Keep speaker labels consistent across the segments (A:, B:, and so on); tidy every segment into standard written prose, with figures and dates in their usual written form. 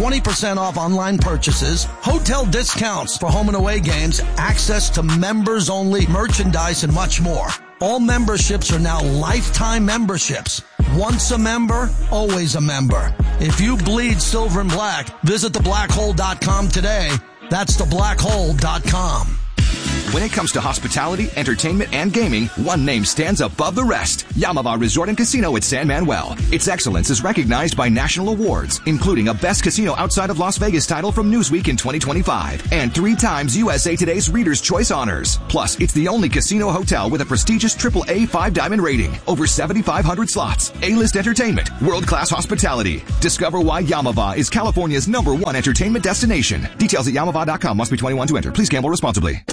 A: 20% off online purchases, hotel discounts for home and away games, access to members-only merchandise, and much more. All memberships are now lifetime memberships. Once a member, always a member. If you bleed silver and black, visit theblackhole.com today. That's theblackhole.com.
B: When it comes to hospitality, entertainment, and gaming, one name stands above the rest. Yamava Resort and Casino at San Manuel. Its excellence is recognized by national awards, including a Best Casino Outside of Las Vegas title from Newsweek in 2025, and 3 times USA Today's Reader's Choice honors. Plus, it's the only casino hotel with a prestigious AAA 5-diamond rating, over 7,500 slots, A-list entertainment, world-class hospitality. Discover why Yamava is California's #1 entertainment destination. Details at yamava.com. Must be 21 to enter. Please gamble responsibly.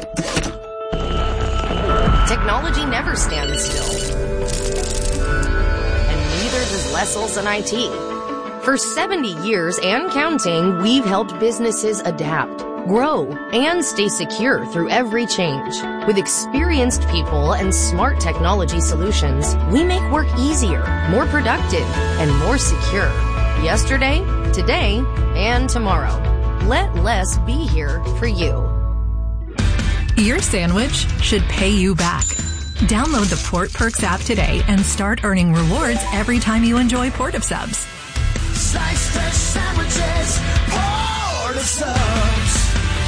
C: Technology never stands still. And neither does Les Olson IT. For 70 years and counting, we've helped businesses adapt, grow, and stay secure through every change. With experienced people and smart technology solutions, we make work easier, more productive, and more secure. Yesterday, today, and tomorrow. Let Les be here for you.
D: Your sandwich should pay you back. Download the Port Perks app today and start earning rewards every time you enjoy Port of Subs.
E: Slice fresh sandwiches, Port of Subs.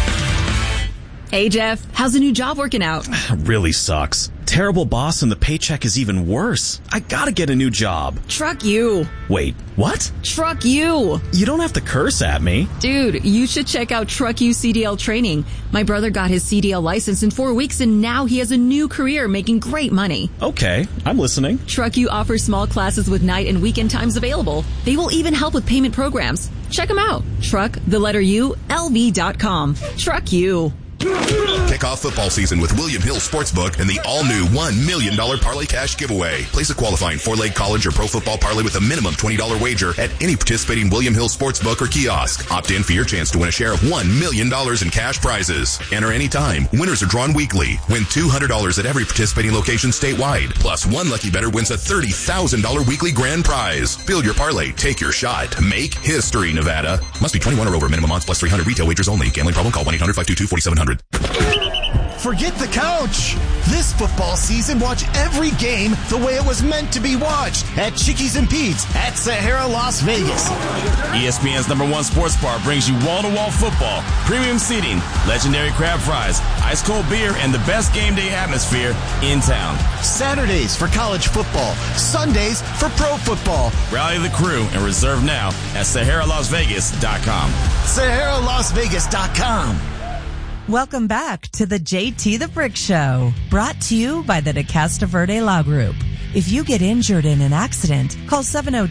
F: Hey, Jeff, how's the new job working out?
G: Really sucks. Terrible boss and the paycheck is even worse. I gotta get a new job.
F: Truck you.
G: Wait, what?
F: Truck you.
G: You don't have to curse at me.
F: Dude, you should check out Truck You CDL training. My brother got his CDL license in 4 weeks and now he has a new career making great money.
G: Okay, I'm listening.
F: Truck You offers small classes with night and weekend times available. They will even help with payment programs. Check them out. Truck, the letter U, LV.com. Truck You.
H: Kick off football season with William Hill Sportsbook and the all-new $1 million Parlay Cash giveaway. Place a qualifying 4-leg college or pro football parlay with a minimum $20 wager at any participating William Hill Sportsbook or kiosk. Opt in for your chance to win a share of $1 million in cash prizes. Enter anytime. Winners are drawn weekly. Win $200 at every participating location statewide. Plus, one lucky bettor wins a $30,000 weekly grand prize. Build your parlay. Take your shot. Make history, Nevada. Must be 21 or over. Minimum odds plus 300. Retail wagers only. Gambling problem? Call 1-800-522-4700.
I: Forget the couch. This football season, watch every game the way it was meant to be watched at Chickies and Pete's at Sahara, Las Vegas.
J: ESPN's #1 sports bar brings you wall-to-wall football, premium seating, legendary crab fries, ice-cold beer, and the best game day atmosphere in town.
I: Saturdays for college football, Sundays for pro football.
J: Rally the crew and reserve now at SaharaLasVegas.com.
I: SaharaLasVegas.com.
K: Welcome back to the JT the Brick Show, brought to you by the DeCasta Verde Law Group. If you get injured in an accident, call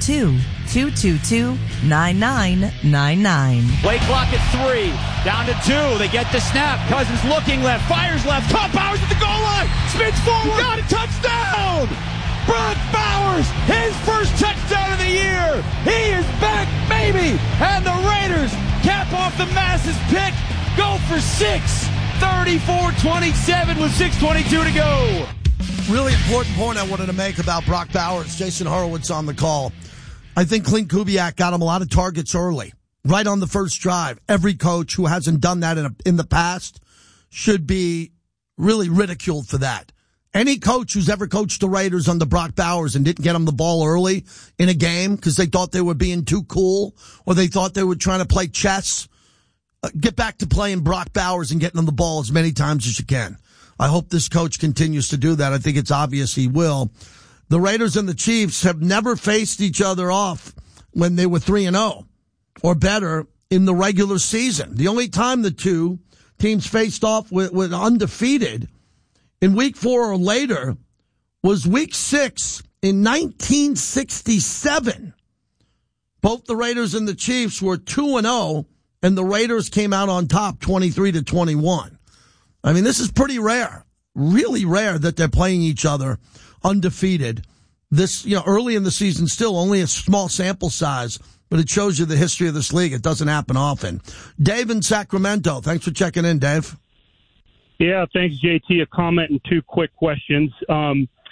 K: 702-222-9999.
L: Play clock at 3, down to 2. They get the snap. Cousins looking left, fires left. Tom Bowers at the goal line, spins forward. Got a touchdown! Brock Bowers, his first touchdown of the year. He is back, baby! And the Raiders cap off the Masses pick. Go for 6, 34-27 with 6:22 to go.
A: Really important point I wanted to make about Brock Bowers. Jason Horowitz on the call. I think Clint Kubiak got him a lot of targets early, right on the first drive. Every coach who hasn't done that in the past should be really ridiculed for that. Any coach who's ever coached the Raiders under Brock Bowers and didn't get them the ball early in a game because they thought they were being too cool or they thought they were trying to play chess, get back to playing Brock Bowers and getting them the ball as many times as you can. I hope this coach continues to do that. I think it's obvious he will. The Raiders and the Chiefs have never faced each other off when they were 3-0 or better in the regular season. The only time the two teams faced off with undefeated in week 4 or later was week 6 in 1967. Both the Raiders and the Chiefs were 2-0. And the Raiders came out on top 23-21. I mean, this is pretty rare, really rare that they're playing each other undefeated. This, early in the season, still only a small sample size, but it shows you the history of this league. It doesn't happen often. Dave in Sacramento. Thanks for checking in, Dave.
M: Yeah, thanks, JT. A comment and 2 quick questions.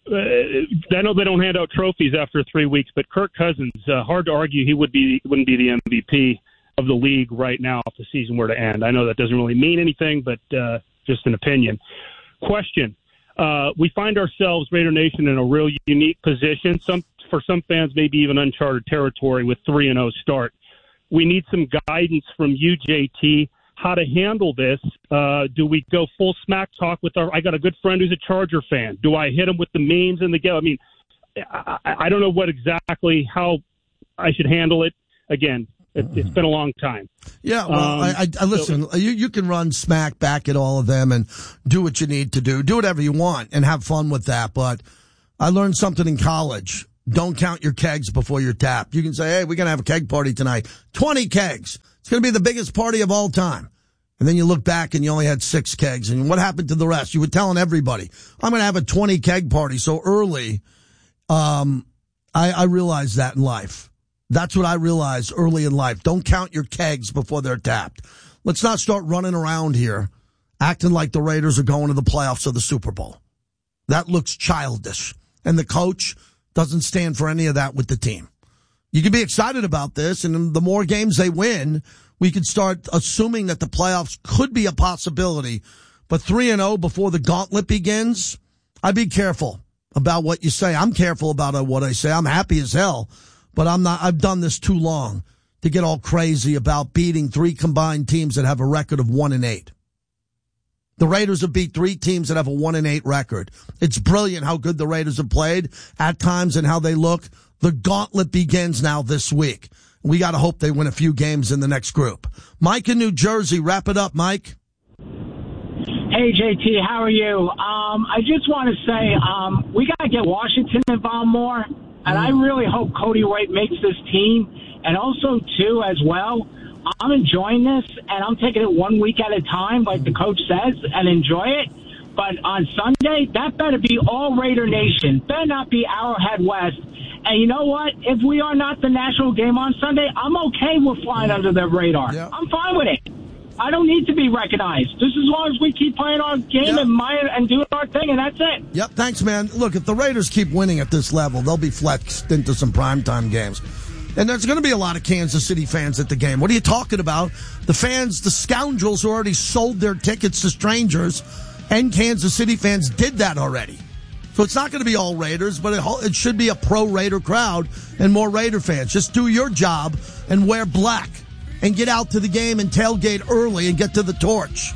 M: I know they don't hand out trophies after 3 weeks, but Kirk Cousins, hard to argue he wouldn't be the MVP of the league right now if the season were to end. I know that doesn't really mean anything, but just an opinion. Question. We find ourselves, Raider Nation, in a real unique position. For some fans, maybe even uncharted territory with 3-0 start. We need some guidance from you, JT, how to handle this. Do we go full smack talk with I got a good friend who's a Charger fan. Do I hit him with the memes and the go? I mean, I don't know how I should handle it. Again, it's been a long time.
A: Yeah, well, I listen, you can run smack back at all of them and do what you need to do. Do whatever you want and have fun with that. But I learned something in college. Don't count your kegs before you're tapped. You can say, hey, we're going to have a keg party tonight. 20 kegs. It's going to be the biggest party of all time. And then you look back and you only had 6 kegs. And what happened to the rest? You were telling everybody, I'm going to have a 20 keg party. So early, I realized that in life. That's what I realized early in life. Don't count your kegs before they're tapped. Let's not start running around here acting like the Raiders are going to the playoffs or the Super Bowl. That looks childish. And the coach doesn't stand for any of that with the team. You can be excited about this, and the more games they win, we could start assuming that the playoffs could be a possibility. But 3-0 before the gauntlet begins, I'd be careful about what you say. I'm careful about what I say. I'm happy as hell, but I'm not. I've done this too long to get all crazy about beating 3 combined teams that have a record of 1-8. The Raiders have beat 3 teams that have a 1-8 record. It's brilliant how good the Raiders have played at times and how they look. The gauntlet begins now this week. We got to hope they win a few games in the next group. Mike in New Jersey, wrap it up, Mike.
N: Hey, JT, how are you? I just want to say we got to get Washington involved more, and I really hope Cody White makes this team, and also, too, as well, I'm enjoying this, and I'm taking it 1 week at a time, like the coach says, and enjoy it. But on Sunday, that better be all Raider Nation. Better not be Arrowhead West. And you know what? If we are not the national game on Sunday, I'm okay with flying under the radar. Yep. I'm fine with it. I don't need to be recognized. Just as long as we keep playing our game and doing our thing, and that's it.
A: Yep, thanks, man. Look, if the Raiders keep winning at this level, they'll be flexed into some primetime games. And there's going to be a lot of Kansas City fans at the game. What are you talking about? The fans, the scoundrels who already sold their tickets to strangers, and Kansas City fans did that already. So it's not going to be all Raiders, but it should be a pro-Raider crowd and more Raider fans. Just do your job and wear black and get out to the game and tailgate early and get to the torch.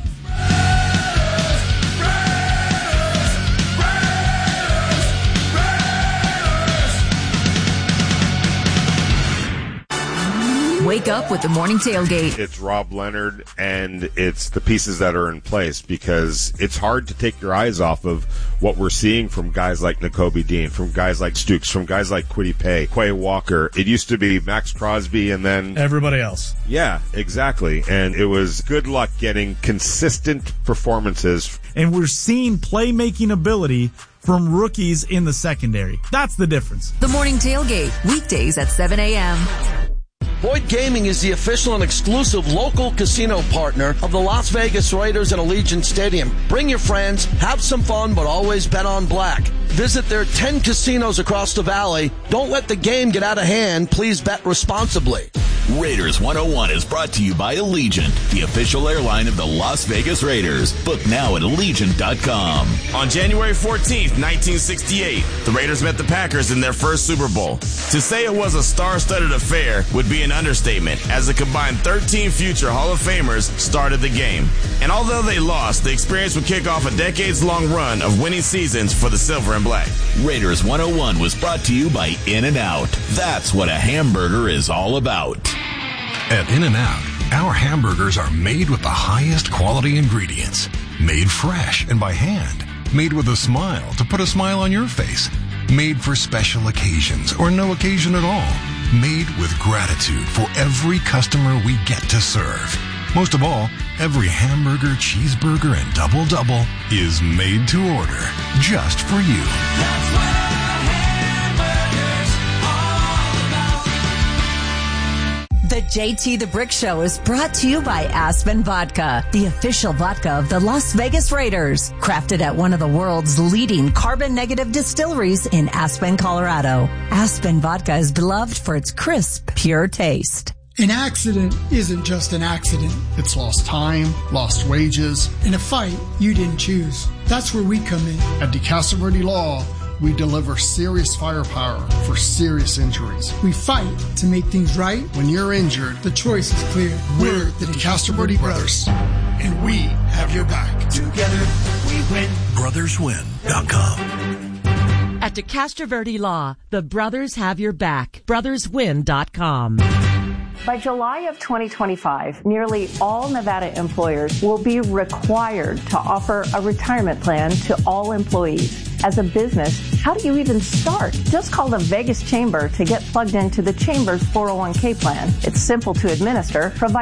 F: Wake up with the morning tailgate.
O: It's Rob Leonard, and it's the pieces that are in place, because it's hard to take your eyes off of what we're seeing from guys like Nakobe Dean, from guys like Stukes, from guys like Kwity Paye, Quay Walker. It used to be Max Crosby and then
P: everybody else.
O: Yeah, exactly. And it was good luck getting consistent performances.
P: And we're seeing playmaking ability from rookies in the secondary. That's the difference.
F: The morning tailgate, weekdays at 7 a.m.
A: Boyd Gaming is the official and exclusive local casino partner of the Las Vegas Raiders and Allegiant Stadium. Bring your friends, have some fun, but always bet on black. Visit their 10 casinos across the valley. Don't let the game get out of hand. Please bet responsibly.
Q: Raiders 101 is brought to you by Allegiant, the official airline of the Las Vegas Raiders. Book now at Allegiant.com.
J: On January 14th, 1968, the Raiders met the Packers in their first Super Bowl. To say it was a star-studded affair would be an understatement, as a combined 13 future Hall of Famers started the game. And although they lost, the experience would kick off a decades-long run of winning seasons for the Silver and Black.
Q: Raiders 101 was brought to you by In-N-Out. That's what a hamburger is all about.
R: At In-N-Out, our hamburgers are made with the highest quality ingredients. Made fresh and by hand. Made with a smile to put a smile on your face. Made for special occasions or no occasion at all. Made with gratitude for every customer we get to serve. Most of all, every hamburger, cheeseburger, and double-double is made to order just for you.
E: That's what a hamburger's all about.
K: The The JT the Brick Show is brought to you by Aspen Vodka, the official vodka of the Las Vegas Raiders. Crafted at one of the world's leading carbon-negative distilleries in Aspen, Colorado. Aspen Vodka is beloved for its crisp, pure taste.
S: An accident isn't just an accident. It's lost time, lost wages, and a fight you didn't choose. That's where we come in. At DeCastro Verde Law, we deliver serious firepower for serious injuries. We fight to make things right. When you're injured, the choice is clear. We're the DeCastro Verde Brothers, and we have your back. Together, we win.
T: BrothersWin.com.
U: At DeCastro Verde Law, the brothers have your back. BrothersWin.com.
V: By July of 2025, nearly all Nevada employers will be required to offer a retirement plan to all employees. As a business, how do you even start? Just call the Vegas Chamber to get plugged into the Chamber's 401k plan. It's simple to administer, provide